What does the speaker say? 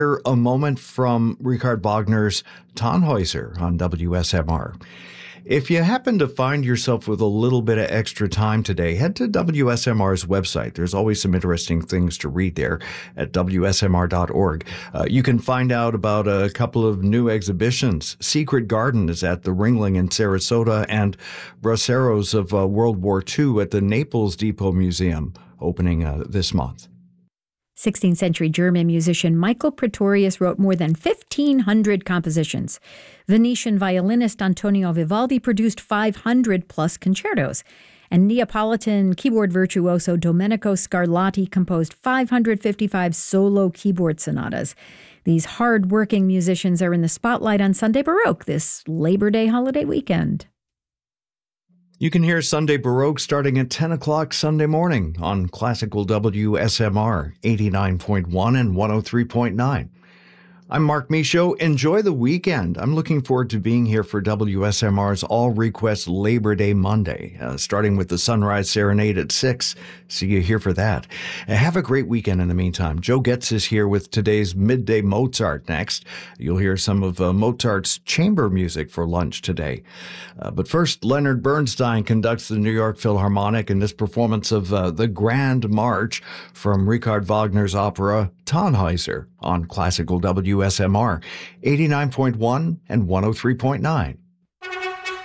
A moment from Richard Wagner's Tannhäuser on WSMR. If you happen to find yourself with a little bit of extra time today, head to WSMR's website. There's always some interesting things to read there at WSMR.org. You can find out about a couple of new exhibitions. Secret Garden is at the Ringling in Sarasota, and Braceros of World War II at the Naples Depot Museum, opening this month. 16th century German musician Michael Praetorius wrote more than 1,500 compositions. Venetian violinist Antonio Vivaldi produced 500 plus concertos. And Neapolitan keyboard virtuoso Domenico Scarlatti composed 555 solo keyboard sonatas. These hard-working musicians are in the spotlight on Sunday Baroque this Labor Day holiday weekend. You can hear Sunday Baroque starting at 10 o'clock Sunday morning on Classical WSMR 89.1 and 103.9. I'm Mark Michaud. Enjoy the weekend. I'm looking forward to being here for WSMR's All Request Labor Day Monday, starting with the Sunrise Serenade at 6. See you here for that. Have a great weekend in the meantime. Joe Getz is here with today's Midday Mozart next. You'll hear some of Mozart's chamber music for lunch today. But first, Leonard Bernstein conducts the New York Philharmonic in this performance of the Grand March from Richard Wagner's opera Tannhäuser on Classical WSMR 89.1 and 103.9.